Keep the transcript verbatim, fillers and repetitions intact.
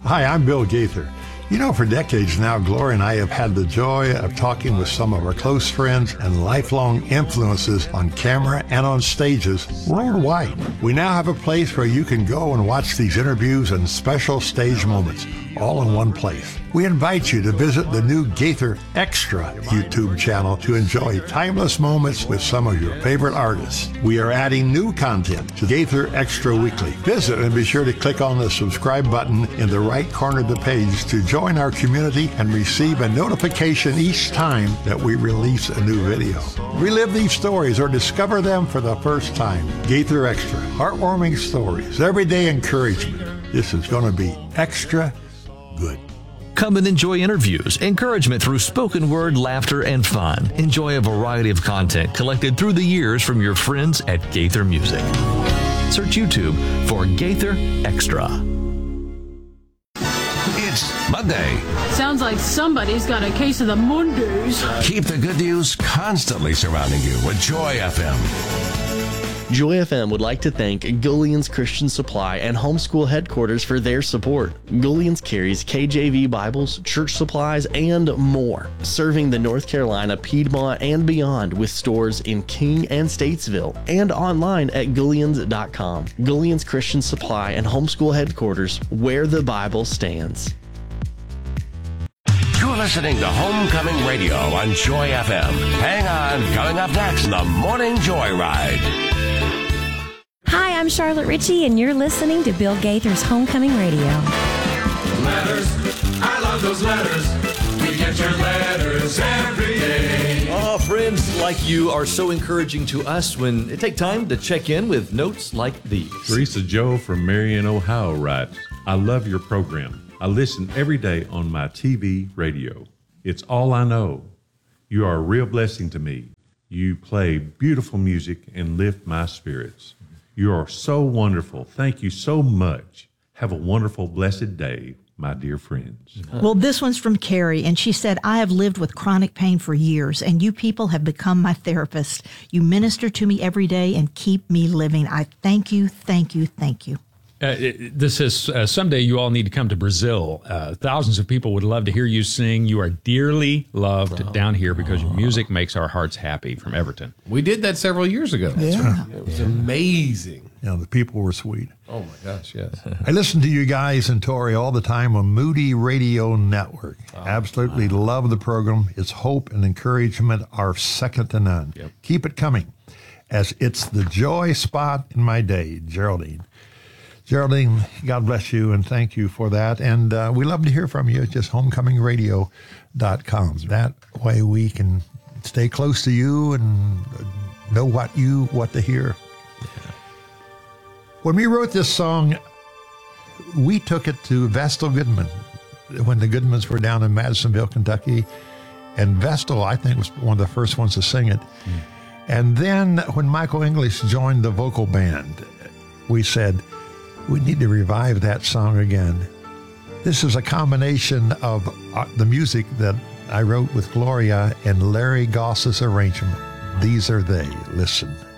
Hi, I'm Bill Gaither. You know, for decades now, Gloria and I have had the joy of talking with some of our close friends and lifelong influences on camera and on stages worldwide. We now have a place where you can go and watch these interviews and special stage moments, all in one place. We invite you to visit the new Gaither Extra YouTube channel to enjoy timeless moments with some of your favorite artists. We are adding new content to Gaither Extra Weekly. Visit and be sure to click on the subscribe button in the right corner of the page to join our community and receive a notification each time that we release a new video. Relive these stories or discover them for the first time. Gaither Extra, heartwarming stories, everyday encouragement. This is going to be extra good. Come and enjoy interviews, encouragement through spoken word, laughter, and fun. Enjoy a variety of content collected through the years from your friends at Gaither Music. Search YouTube for Gaither Extra. It's Monday. Sounds like somebody's got a case of the Mondays. Keep the good news constantly surrounding you with Joy F M. Joy F M would like to thank Gullions Christian Supply and Homeschool Headquarters for their support. Gullions carries K J V Bibles, church supplies, and more, serving the North Carolina, Piedmont, and beyond with stores in King and Statesville and online at gullions dot com. Gullions Christian Supply and Homeschool Headquarters, where the Bible stands. You're listening to Homecoming Radio on Joy F M. Hang on, coming up next, the Morning Joyride. Hi, I'm Charlotte Ritchie, and you're listening to Bill Gaither's Homecoming Radio. Letters, I love those letters. We get your letters every day. Oh, friends like you are so encouraging to us when they take time to check in with notes like these. Teresa Joe from Marion, Ohio writes, I love your program. I listen every day on my T V radio. It's all I know. You are a real blessing to me. You play beautiful music and lift my spirits. You are so wonderful. Thank you so much. Have a wonderful, blessed day, my dear friends. Well, this one's from Carrie, and she said, I have lived with chronic pain for years, and you people have become my therapist. You minister to me every day and keep me living. I thank you, thank you, thank you. Uh, it, this is uh, someday you all need to come to Brazil. Uh, thousands of people would love to hear you sing. You are dearly loved oh. down here because your music makes our hearts happy. From Everton. We did that several years ago. Yeah. It was amazing. Yeah, the people were sweet. Oh, my gosh, yes. I listen to you guys and Tori all the time on Moody Radio Network. Oh, Absolutely wow. love the program. Its hope and encouragement are second to none. Yep. Keep it coming, as it's the joy spot in my day, Geraldine. Geraldine, God bless you, and thank you for that. And uh, we love to hear from you at just homecoming radio dot com. That way we can stay close to you and know what you what to hear. Yeah. When we wrote this song, we took it to Vestal Goodman when the Goodmans were down in Madisonville, Kentucky. And Vestal, I think, was one of the first ones to sing it. Mm. And then when Michael English joined the vocal band, we said, we need to revive that song again. This is a combination of uh, the music that I wrote with Gloria and Larry Goss's arrangement. These are they. Listen.